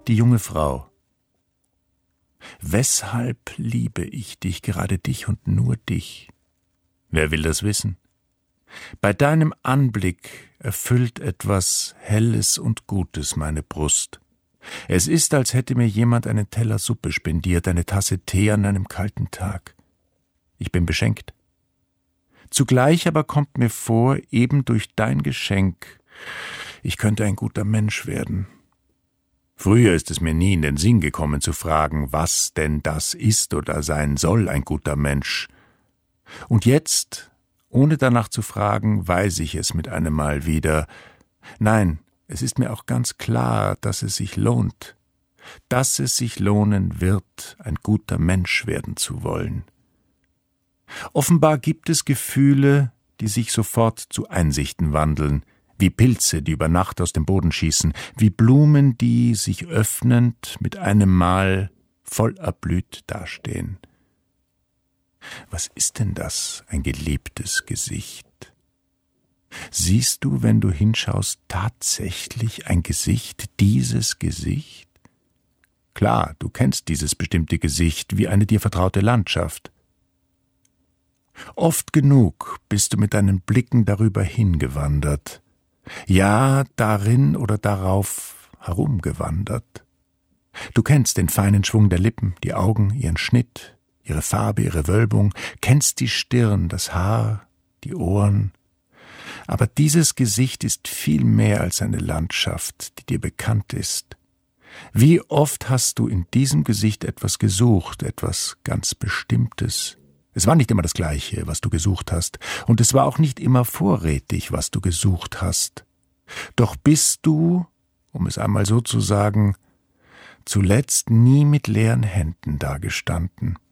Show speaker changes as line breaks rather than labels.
Die junge Frau. Weshalb liebe ich dich, gerade dich und nur dich? Wer will das wissen? Bei deinem Anblick erfüllt etwas Helles und Gutes meine Brust. Es ist, als hätte mir jemand einen Teller Suppe spendiert, eine Tasse Tee an einem kalten Tag. Ich bin beschenkt. Zugleich aber kommt mir vor, eben durch dein Geschenk, ich könnte ein guter Mensch werden. Früher ist es mir nie in den Sinn gekommen zu fragen, was denn das ist oder sein soll, ein guter Mensch. Und jetzt, ohne danach zu fragen, weiß ich es mit einem Mal wieder. Nein, es ist mir auch ganz klar, dass es sich lohnt, dass es sich lohnen wird, ein guter Mensch werden zu wollen. Offenbar gibt es Gefühle, die sich sofort zu Einsichten wandeln, wie Pilze, die über Nacht aus dem Boden schießen, wie Blumen, die, sich öffnend, mit einem Mal voll erblüht dastehen. Was ist denn das, ein geliebtes Gesicht? Siehst du, wenn du hinschaust, tatsächlich ein Gesicht, dieses Gesicht? Klar, du kennst dieses bestimmte Gesicht wie eine dir vertraute Landschaft. Oft genug bist du mit deinen Blicken darüber hingewandert, ja, darin oder darauf herumgewandert. Du kennst den feinen Schwung der Lippen, die Augen, ihren Schnitt, ihre Farbe, ihre Wölbung, kennst die Stirn, das Haar, die Ohren. Aber dieses Gesicht ist viel mehr als eine Landschaft, die dir bekannt ist. Wie oft hast du in diesem Gesicht etwas gesucht, etwas ganz Bestimmtes? Es war nicht immer das Gleiche, was du gesucht hast, und es war auch nicht immer vorrätig, was du gesucht hast. Doch bist du, um es einmal so zu sagen, zuletzt nie mit leeren Händen dagestanden.